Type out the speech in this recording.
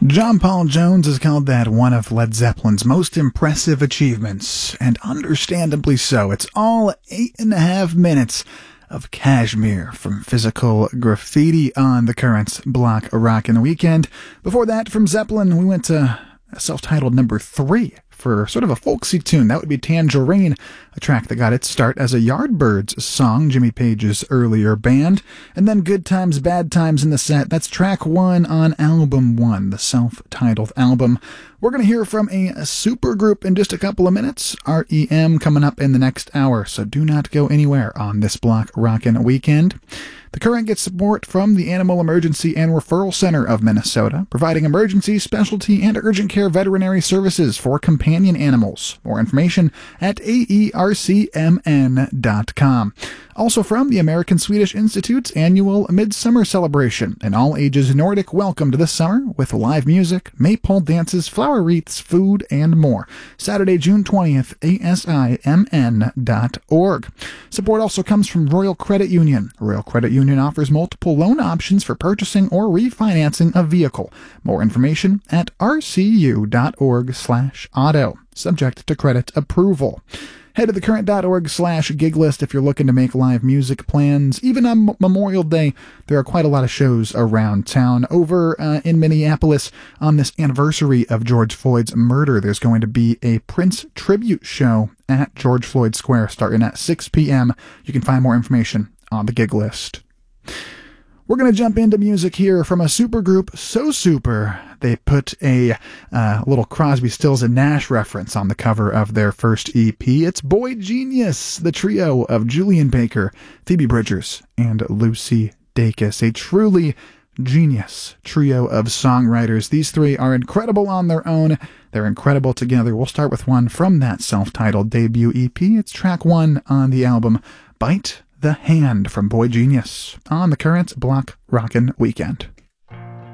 John Paul Jones has called that one of Led Zeppelin's most impressive achievements, and understandably so. It's all 8.5 minutes of Kashmir from Physical Graffiti on the Currents Block Rockin' Weekend. Before that, from Zeppelin, we went to a self-titled number 3 for sort of a folksy tune. That would be Tangerine, a track that got its start as a Yardbirds song, Jimmy Page's earlier band. And then Good Times, Bad Times in the set. That's track 1 on album 1, the self-titled album. We're going to hear from a supergroup in just a couple of minutes. REM coming up in the next hour, so do not go anywhere on this Block Rockin' Weekend. The Current gets support from the Animal Emergency and Referral Center of Minnesota, providing emergency, specialty, and urgent care veterinary services for companion animals. More information at aercmn.com. Also from the American Swedish Institute's annual Midsummer Celebration, an all-ages Nordic welcome to the summer with live music, maypole dances, flower wreaths, food, and more. Saturday, June 20th, asimn.org. Support also comes from Royal Credit Union. Royal Credit Union offers multiple loan options for purchasing or refinancing a vehicle. More information at rcu.org/auto, subject to credit approval. Head to thecurrent.org/gig list if you're looking to make live music plans. Even on Memorial Day, there are quite a lot of shows around town. Over in Minneapolis, on this anniversary of George Floyd's murder, there's going to be a Prince tribute show at George Floyd Square starting at 6 p.m. You can find more information on the gig list. We're going to jump into music here from a supergroup so super they put a little Crosby, Stills and Nash reference on the cover of their first EP. It's Boy Genius, the trio of Julian Baker, Phoebe Bridgers, and Lucy Dacus. A truly genius trio of songwriters. These three are incredible on their own. They're incredible together. We'll start with one from that self-titled debut EP. It's track 1 on the album, Bite the Hand, from Boy Genius on the Current Block Rockin' Weekend.